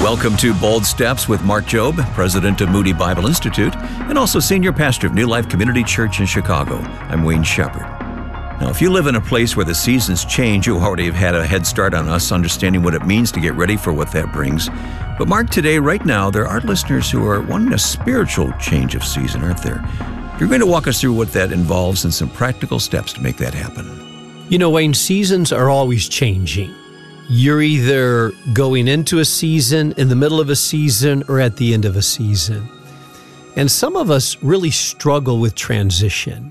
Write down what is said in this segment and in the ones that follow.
Welcome to Bold Steps with Mark Jobe, president of Moody Bible Institute, and also senior pastor of New Life Community Church in Chicago. I'm Wayne Shepherd. Now, if you live in a place where the seasons change, you already have had a head start on us understanding what it means to get ready for what that brings. But Mark, today, right now, there are listeners who are wanting a spiritual change of season, aren't there? You're going to walk us through what that involves and some practical steps to make that happen. You know, Wayne, seasons are always changing. You're either going into a season, in the middle of a season, or at the end of a season. And some of us really struggle with transition.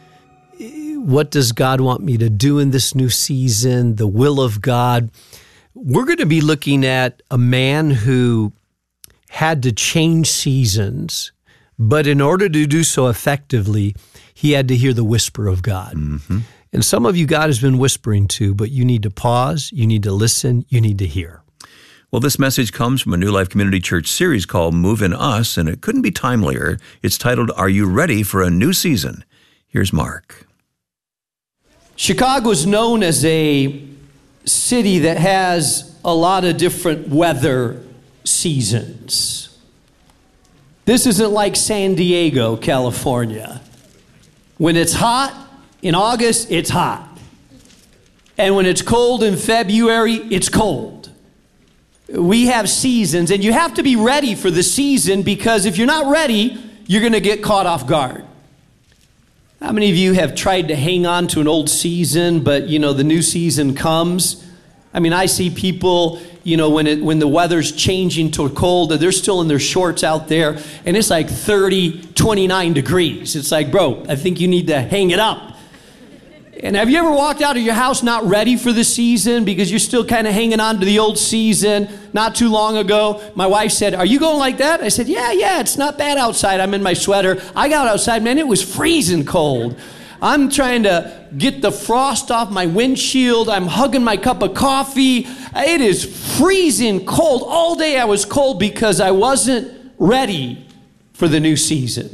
What does God want me to do in this new season? The will of God. We're going to be looking at a man who had to change seasons, but in order to do so effectively, he had to hear the whisper of God. Mm-hmm. And some of you God has been whispering to, but you need to pause, you need to listen, you need to hear. Well, this message comes from a New Life Community Church series called Move in Us, and it couldn't be timelier. It's titled, Are You Ready for a New Season? Here's Mark. Chicago is known as a city that has a lot of different weather seasons. This isn't like San Diego, California. When it's hot, in August, it's hot. And when it's cold in February, it's cold. We have seasons, and you have to be ready for the season, because if you're not ready, you're going to get caught off guard. How many of you have tried to hang on to an old season, but, the new season comes? I mean, I see people, when the weather's changing to cold, they're still in their shorts out there, and it's like 30, 29 degrees. It's like, bro, I think you need to hang it up. And have you ever walked out of your house not ready for the season because you're still kind of hanging on to the old season? Not too long ago, my wife said, "Are you going like that?" I said, yeah, it's not bad outside. I'm in my sweater. I got outside, man, it was freezing cold. I'm trying to get the frost off my windshield. I'm hugging my cup of coffee. It is freezing cold. All day I was cold because I wasn't ready for the new season.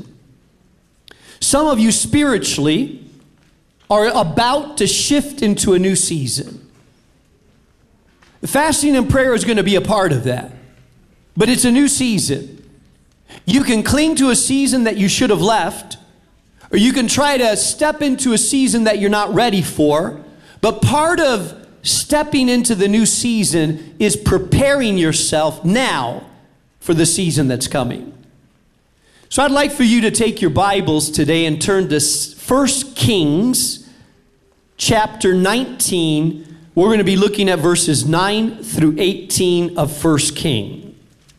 Some of you spiritually are about to shift into a new season. Fasting and prayer is going to be a part of that. But it's a new season. You can cling to a season that you should have left, or you can try to step into a season that you're not ready for. But part of stepping into the new season is preparing yourself now for the season that's coming. So I'd like for you to take your Bibles today and turn to 1 Kings chapter 19. We're going to be looking at verses 9 through 18 of 1 Kings.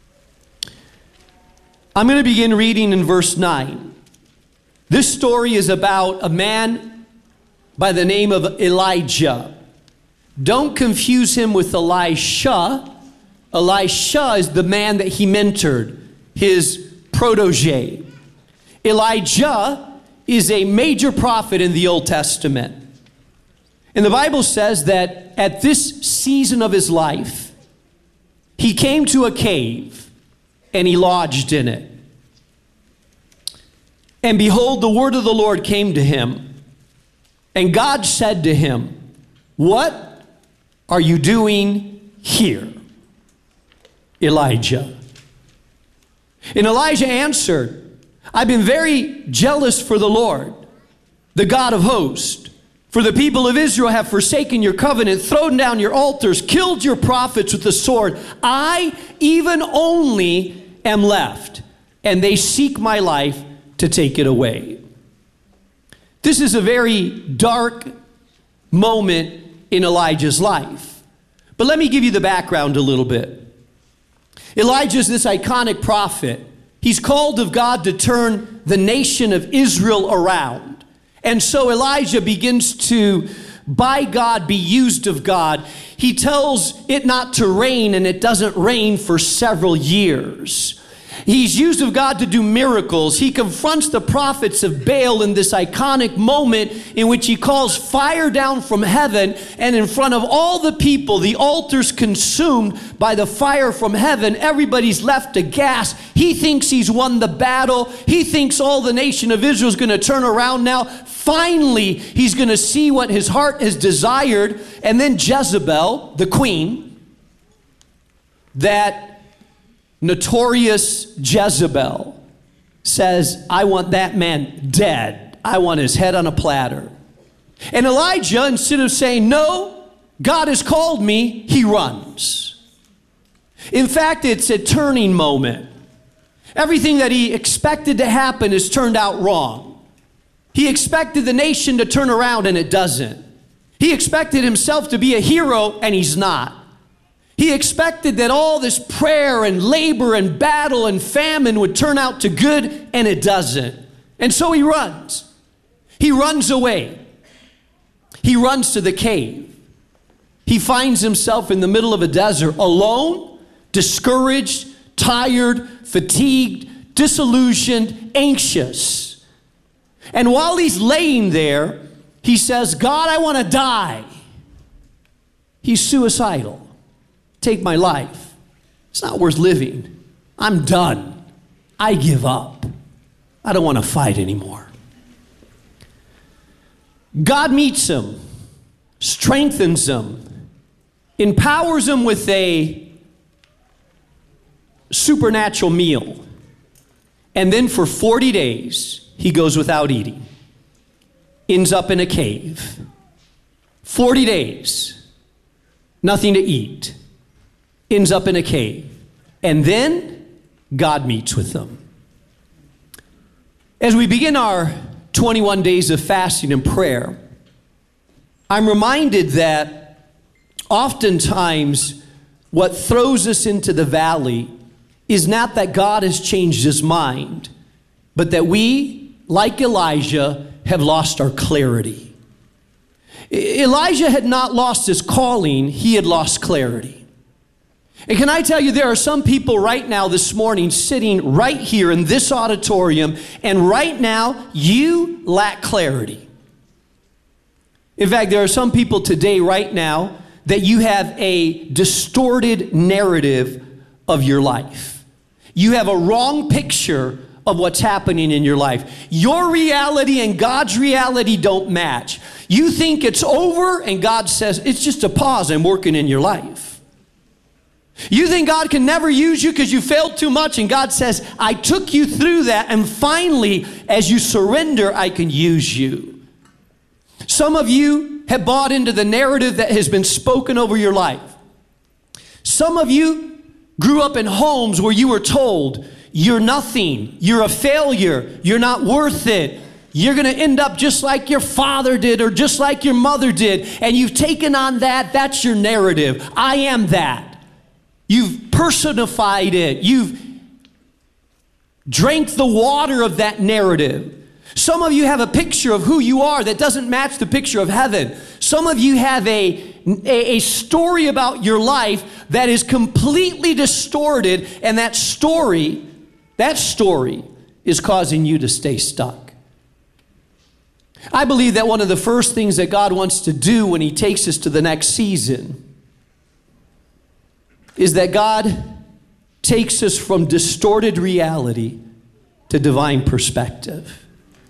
I'm going to begin reading in verse 9. This story is about a man by the name of Elijah. Don't confuse him with Elisha. Elisha is the man that he mentored, his protege. Elijah is a major prophet in the Old Testament. And the Bible says that at this season of his life, he came to a cave and he lodged in it. And behold, the word of the Lord came to him. And God said to him, "What are you doing here, Elijah?" And Elijah answered, "I've been very jealous for the Lord, the God of hosts. For the people of Israel have forsaken your covenant, thrown down your altars, killed your prophets with the sword. I, even only, am left, and they seek my life to take it away." This is a very dark moment in Elijah's life. But let me give you the background a little bit. Elijah is this iconic prophet. He's called of God to turn the nation of Israel around. And so Elijah begins to, by God, be used of God. He tells it not to rain, and it doesn't rain for several years. He's used of God to do miracles. He confronts the prophets of Baal in this iconic moment in which he calls fire down from heaven, and in front of all the people, the altar's consumed by the fire from heaven. Everybody's left aghast. He thinks he's won the battle. He thinks all the nation of Israel is going to turn around now. Finally, he's going to see what his heart has desired. And then Jezebel, the queen, that notorious Jezebel, says, I want that man dead. I want his head on a platter. And Elijah, instead of saying, no, God has called me, he runs. In fact, it's a turning moment. Everything that he expected to happen has turned out wrong. He expected the nation to turn around, and it doesn't. He expected himself to be a hero, and he's not. He expected that all this prayer and labor and battle and famine would turn out to good, and it doesn't. And so he runs. He runs away. He runs to the cave. He finds himself in the middle of a desert, alone, discouraged, tired, fatigued, disillusioned, anxious. And while he's laying there, he says, God, I want to die. He's suicidal. Take my life. It's not worth living. I'm done. I give up. I don't want to fight anymore. God meets him, strengthens him, empowers him with a supernatural meal. And then for 40 days, he goes without eating. Ends up in a cave. 40 days, nothing to eat. Ends up in a cave. And then God meets with them. As we begin our 21 days of fasting and prayer, I'm reminded that oftentimes what throws us into the valley is not that God has changed his mind, but that we, like Elijah, have lost our clarity. Elijah had not lost his calling, he had lost clarity. And can I tell you, there are some people right now this morning sitting right here in this auditorium, and right now you lack clarity. In fact, there are some people today right now that you have a distorted narrative of your life. You have a wrong picture of what's happening in your life. Your reality and God's reality don't match. You think it's over, and God says, it's just a pause. I'm working in your life. You think God can never use you because you failed too much, and God says, I took you through that, and finally, as you surrender, I can use you. Some of you have bought into the narrative that has been spoken over your life. Some of you grew up in homes where you were told, you're nothing, you're a failure, you're not worth it. You're going to end up just like your father did or just like your mother did, and you've taken on that. That's your narrative. I am that. You've personified it. You've drank the water of that narrative. Some of you have a picture of who you are that doesn't match the picture of heaven. Some of you have a story about your life that is completely distorted, and that story is causing you to stay stuck. I believe that one of the first things that God wants to do when he takes us to the next season is that God takes us from distorted reality to divine perspective.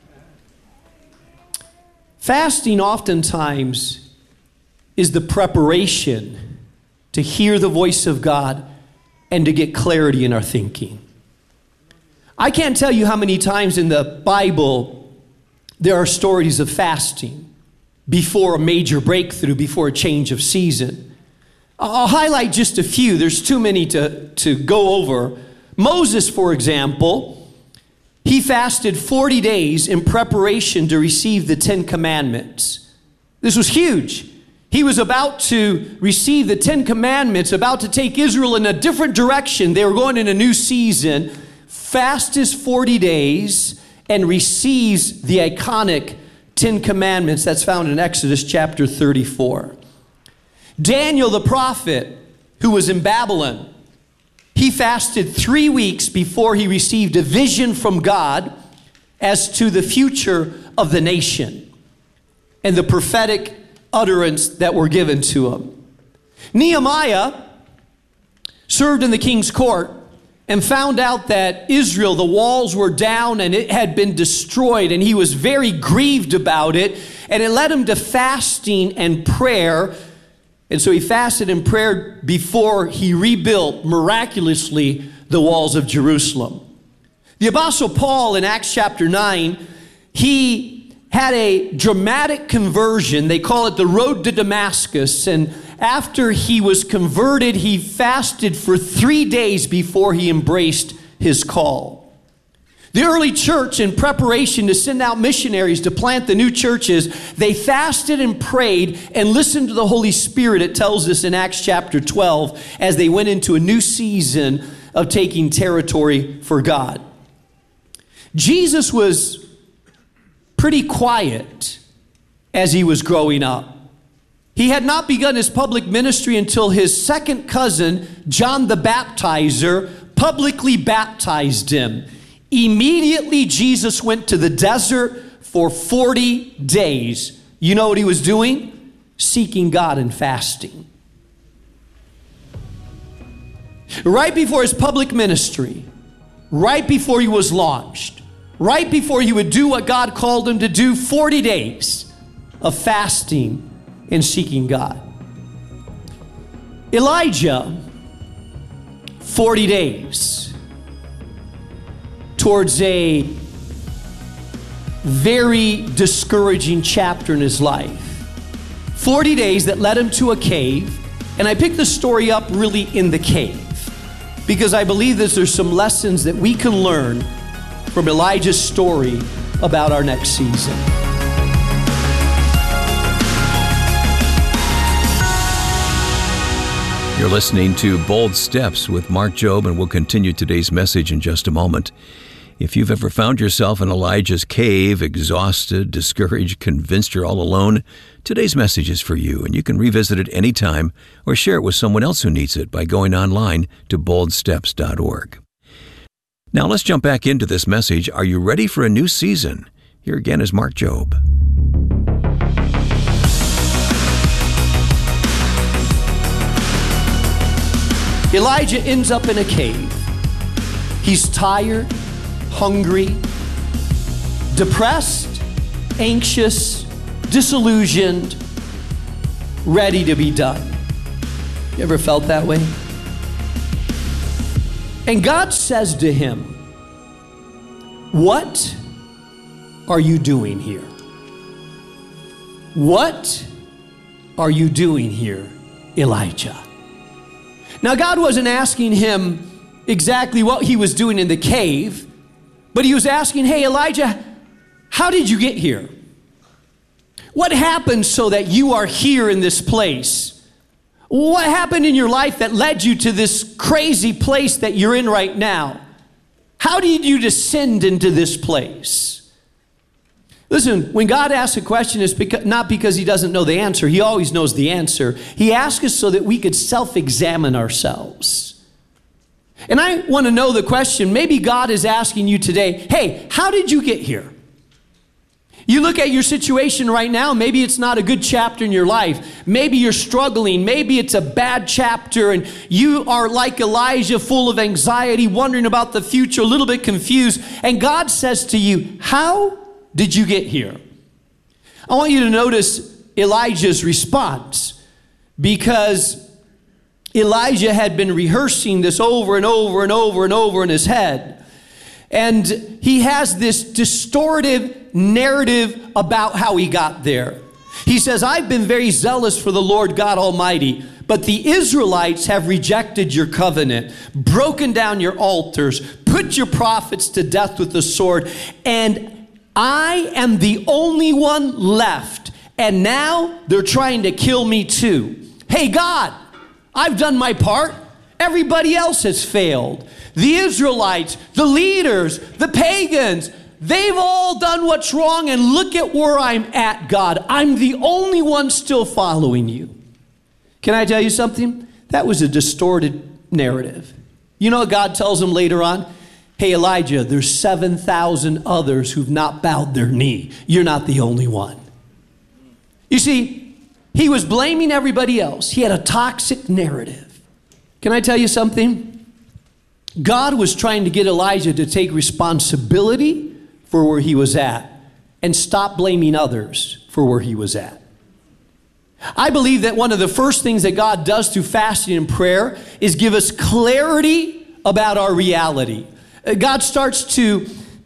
Fasting oftentimes is the preparation to hear the voice of God and to get clarity in our thinking. I can't tell you how many times in the Bible there are stories of fasting before a major breakthrough, before a change of season. I'll highlight just a few. There's too many to go over. Moses, for example, he fasted 40 days in preparation to receive the 10 Commandments. This was huge. He was about to receive the 10 Commandments, about to take Israel in a different direction. They were going in a new season. Fasts 40 days and receives the iconic 10 Commandments that's found in Exodus chapter 34. Daniel the prophet, who was in Babylon, he fasted 3 weeks before he received a vision from God as to the future of the nation and the prophetic utterance that were given to him. Nehemiah served in the king's court and found out that Israel, the walls were down and it had been destroyed, and he was very grieved about it, and it led him to fasting and prayer And so he fasted and prayed before he rebuilt miraculously the walls of Jerusalem. The Apostle Paul in Acts chapter 9, he had a dramatic conversion. They call it the road to Damascus. And after he was converted, he fasted for 3 days before he embraced his call. The early church, in preparation to send out missionaries to plant the new churches, they fasted and prayed and listened to the Holy Spirit, it tells us in Acts chapter 12, as they went into a new season of taking territory for God. Jesus was pretty quiet as he was growing up. He had not begun his public ministry until his second cousin, John the Baptizer, publicly baptized him. Immediately, Jesus went to the desert for 40 days. You know what he was doing? Seeking God and fasting. Right before his public ministry, right before he was launched, right before he would do what God called him to do, 40 days of fasting and seeking God. Elijah, 40 days. Towards a very discouraging chapter in his life. 40 days that led him to a cave. And I picked the story up really in the cave, because I believe that there's some lessons that we can learn from Elijah's story about our next season. You're listening to Bold Steps with Mark Jobe, and we'll continue today's message in just a moment. If you've ever found yourself in Elijah's cave, exhausted, discouraged, convinced you're all alone, today's message is for you, and you can revisit it anytime or share it with someone else who needs it by going online to boldsteps.org. Now let's jump back into this message. Are you ready for a new season? Here again is Mark Jobe. Elijah ends up in a cave. He's tired, hungry, depressed, anxious, disillusioned, ready to be done. You ever felt that way? And God says to him, "What are you doing here? What are you doing here, Elijah?" Now, God wasn't asking him exactly what he was doing in the cave, but he was asking, "Hey, Elijah, how did you get here? What happened so that you are here in this place? What happened in your life that led you to this crazy place that you're in right now? How did you descend into this place?" Listen, when God asks a question, it's not because he doesn't know the answer. He always knows the answer. He asks us so that we could self-examine ourselves. And I want to know the question. Maybe God is asking you today, hey, how did you get here? You look at your situation right now, maybe it's not a good chapter in your life. Maybe you're struggling. Maybe it's a bad chapter and you are like Elijah, full of anxiety, wondering about the future, a little bit confused. And God says to you, how did you get here? I want you to notice Elijah's response, because Elijah had been rehearsing this over and over and over and over in his head. And he has this distorted narrative about how he got there. He says, "I've been very zealous for the Lord God Almighty, but the Israelites have rejected your covenant, broken down your altars, put your prophets to death with the sword, and I am the only one left, and now they're trying to kill me too. Hey God, I've done my part. Everybody else has failed. The Israelites, the leaders, the pagans, they've all done what's wrong, and look at where I'm at, God. I'm the only one still following you." Can I tell you something? That was a distorted narrative. You know what God tells him later on? "Hey, Elijah, there's 7,000 others who've not bowed their knee. You're not the only one." You see, he was blaming everybody else. He had a toxic narrative. Can I tell you something? God was trying to get Elijah to take responsibility for where he was at and stop blaming others for where he was at. I believe that one of the first things that God does through fasting and prayer is give us clarity about our reality. God starts to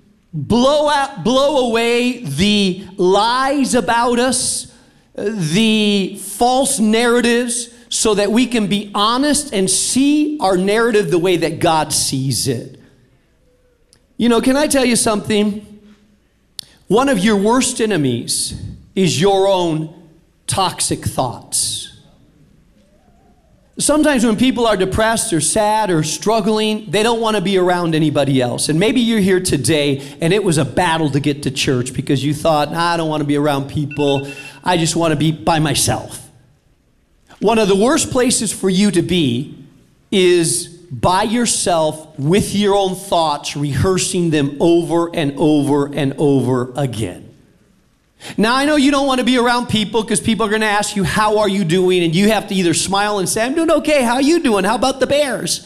blow away the lies about us, the false narratives, so that we can be honest and see our narrative the way that God sees it. You know, can I tell you something? One of your worst enemies is your own toxic thoughts. Sometimes when people are depressed or sad or struggling, they don't want to be around anybody else. And maybe you're here today and it was a battle to get to church because you thought, I don't want to be around people. I just want to be by myself. One of the worst places for you to be is by yourself with your own thoughts, rehearsing them over and over and over again. Now, I know you don't want to be around people because people are going to ask you, how are you doing? And you have to either smile and say, I'm doing okay. How are you doing? How about the Bears?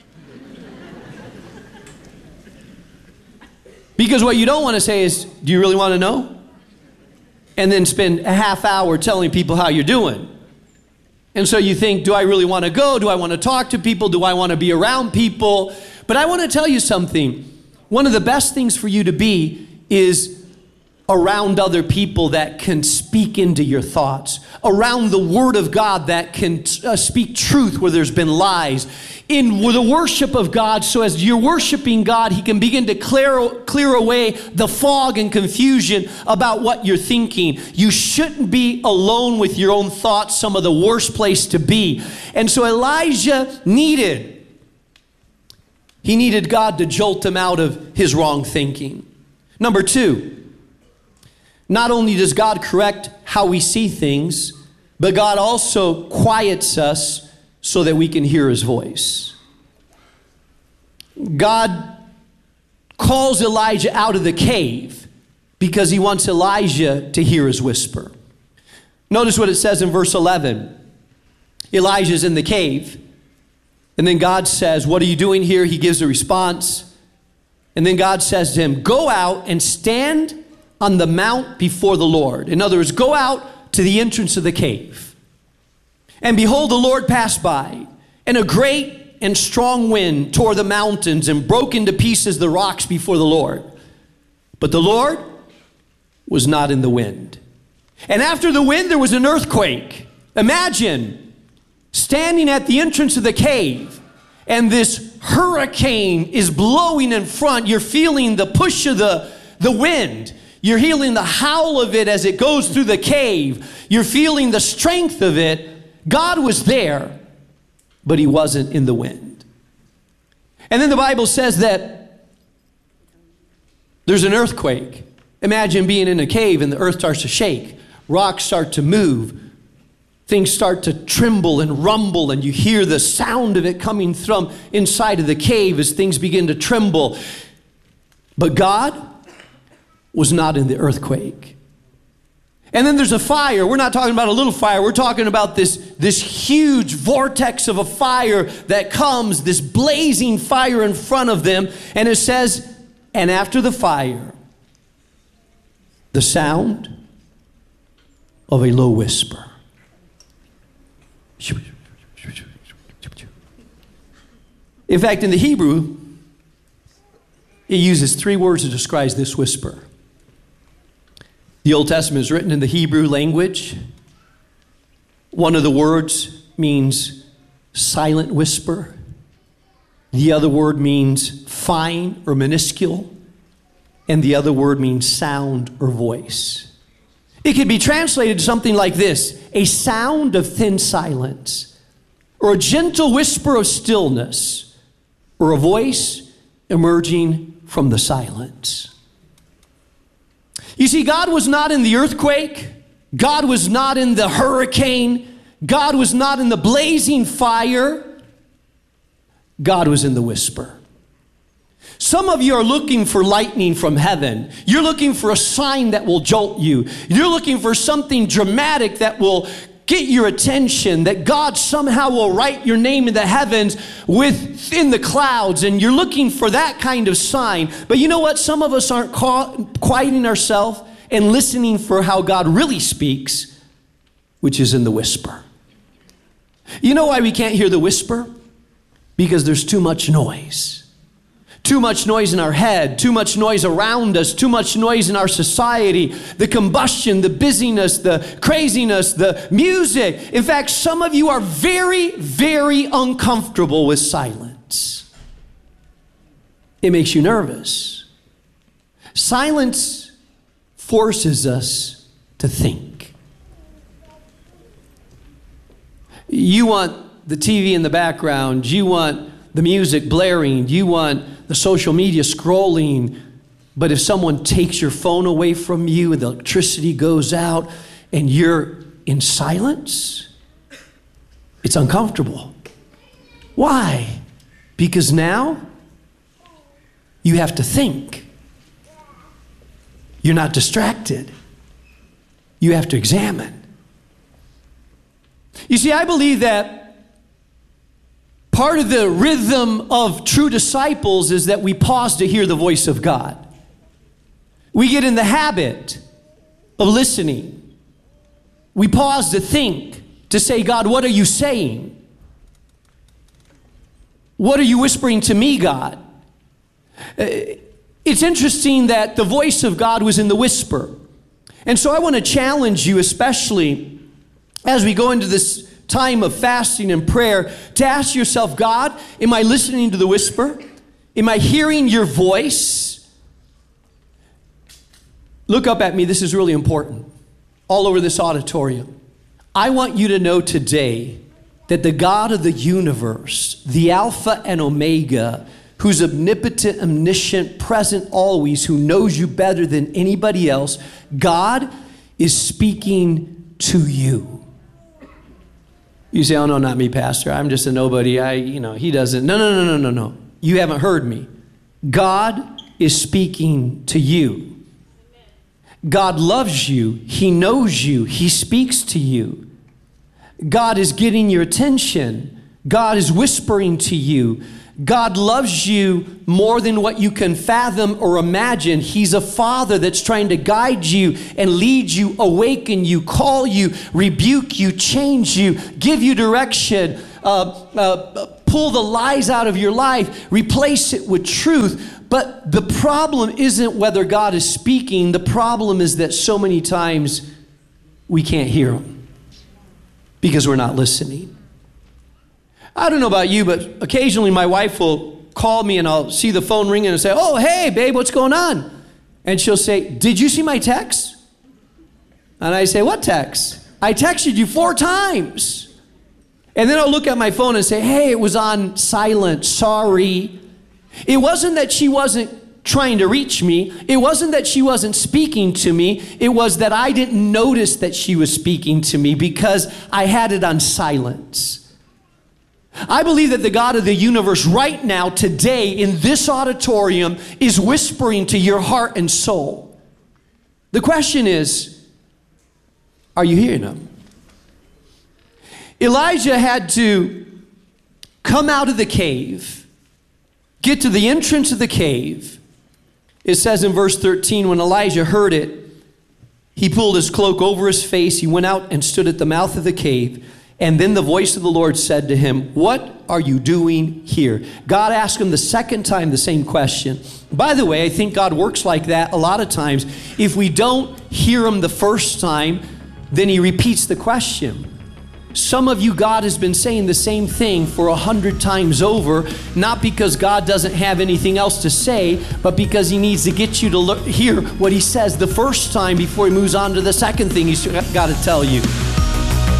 Because what you don't want to say is, do you really want to know? And then spend a half hour telling people how you're doing. And so you think, do I really want to go? Do I want to talk to people? Do I want to be around people? But I want to tell you something. One of the best things for you to be is around other people that can speak into your thoughts, around the Word of God that can speak truth where there's been lies, in the worship of God, so as you're worshiping God, He can begin to clear away the fog and confusion about what you're thinking. You shouldn't be alone with your own thoughts, some of the worst place to be. And so Elijah needed God to jolt him out of his wrong thinking. Number two, not only does God correct how we see things, but God also quiets us so that we can hear His voice. God calls Elijah out of the cave because He wants Elijah to hear His whisper. Notice what it says in verse 11. Elijah's in the cave, and then God says, what are you doing here? He gives a response, and then God says to him, go out and stand on the mount before the Lord. In other words, go out to the entrance of the cave. And behold, the Lord passed by, and a great and strong wind tore the mountains and broke into pieces the rocks before the Lord. But the Lord was not in the wind. And after the wind, there was an earthquake. Imagine standing at the entrance of the cave, and this hurricane is blowing in front. You're feeling the push of the wind. You're feeling the howl of it as it goes through the cave. You're feeling the strength of it. God was there, but He wasn't in the wind. And then the Bible says that there's an earthquake. Imagine being in a cave and the earth starts to shake. Rocks start to move. Things start to tremble and rumble, and you hear the sound of it coming from inside of the cave as things begin to tremble. But God was not in the earthquake. And then there's a fire. We're not talking about a little fire. We're talking about this huge vortex of a fire that comes, this blazing fire in front of them. And it says, and after the fire, the sound of a low whisper. In fact, in the Hebrew, it uses 3 words to describe this whisper. The Old Testament is written in the Hebrew language. One of the words means silent whisper. The other word means fine or minuscule. And the other word means sound or voice. It could be translated something like this: a sound of thin silence, or a gentle whisper of stillness, or a voice emerging from the silence. You see, God was not in the earthquake. God was not in the hurricane. God was not in the blazing fire. God was in the whisper. Some of you are looking for lightning from heaven. You're looking for a sign that will jolt you. You're looking for something dramatic that will get your attention, that God somehow will write your name in the heavens within the clouds, and you're looking for that kind of sign. But you know what? Some of us aren't quieting ourselves and listening for how God really speaks. which is in the whisper. You know why we can't hear the whisper? Because there's too much noise. Too much noise in our head, too much noise around us, too much noise in our society, the combustion, the busyness, the craziness, the music. In fact, some of you are very, very uncomfortable with silence. It makes you nervous. Silence forces us to think. You want the TV in the background, you want the music blaring, you want the social media scrolling, but if someone takes your phone away from you and the electricity goes out and you're in silence, it's uncomfortable. Why? Because now you have to think. You're not distracted. You have to examine. You see, I believe that part of the rhythm of true disciples is that we pause to hear the voice of God. We get in the habit of listening. We pause to think, to say, God, what are you saying? What are you whispering to me, God? It's interesting that the voice of God was in the whisper. And so I want to challenge you, especially as we go into this time of fasting and prayer, to ask yourself, God, am I listening to the whisper? Am I hearing your voice? Look up at me. This is really important. All over this auditorium. I want you to know today that the God of the universe, the Alpha and Omega, who's omnipotent, omniscient, present always, who knows you better than anybody else, God is speaking to you. You say, oh, no, not me, Pastor. I'm just a nobody. He doesn't. No. You haven't heard me. God is speaking to you. God loves you. He knows you. He speaks to you. God is getting your attention. God is whispering to you. God loves you more than what you can fathom or imagine. He's a father that's trying to guide you and lead you, awaken you, call you, rebuke you, change you, give you direction, pull the lies out of your life, replace it with truth. But the problem isn't whether God is speaking. The problem is that so many times we can't hear him because we're not listening. I don't know about you, but occasionally my wife will call me and I'll see the phone ringing and say, oh, hey, babe, what's going on? And she'll say, did you see my text? And I say, what text? I texted you 4 times. And then I'll look at my phone and say, hey, it was on silent, sorry. It wasn't that she wasn't trying to reach me. It wasn't that she wasn't speaking to me. It was that I didn't notice that she was speaking to me because I had it on silence. I believe that the God of the universe right now, today, in this auditorium, is whispering to your heart and soul. The question is, are you hearing him? Elijah had to come out of the cave, get to the entrance of the cave. It says in verse 13, when Elijah heard it, he pulled his cloak over his face. He went out and stood at the mouth of the cave. And then the voice of the Lord said to him, what are you doing here? God asked him the second time the same question. By the way, I think God works like that a lot of times. If we don't hear him the first time, then he repeats the question. Some of you, God has been saying the same thing for 100 times over, not because God doesn't have anything else to say, but because he needs to get you to hear what he says the first time before he moves on to the second thing he's got to tell you.